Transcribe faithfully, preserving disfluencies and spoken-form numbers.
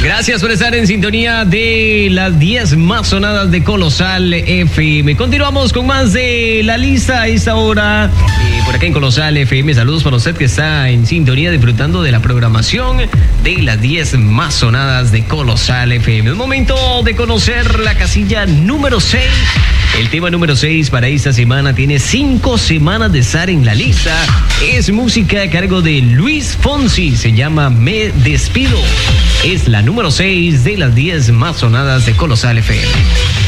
Gracias por estar en sintonía de las diez más sonadas de Colosal F M. Continuamos con más de la lista a esta hora. Eh, por acá en Colosal F M, saludos para usted que está en sintonía disfrutando de la programación de las diez más sonadas de Colosal F M. Es momento de conocer la casilla número seis. El tema número seis para esta semana tiene cinco semanas de estar en la lista. Es música a cargo de Luis Fonsi. Se llama Me Despido. Es la número seis de las diez más sonadas de Colosal F M.